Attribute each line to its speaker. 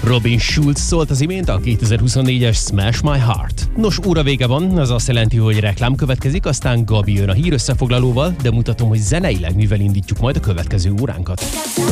Speaker 1: Robin Schulz szólt az imént a 2024-es Smash My Heart. Nos, óra vége van, az azt jelenti, hogy reklám következik, aztán Gabi jön a hír összefoglalóval, de mutatom, hogy zeneileg mivel indítjuk majd a következő óránkat.